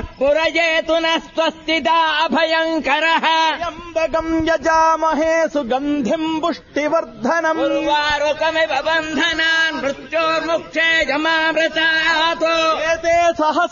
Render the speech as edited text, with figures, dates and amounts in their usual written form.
పురయేతు స్వస్తిదా అభయంకరః త్ర్యంబకం యజామహే సుగంధిం పుష్టివర్ధనం ఉర్వారుకమివ బంధనాన్ మృత్యోర్ముక్షేయమామృతాత్ ఏతే సహ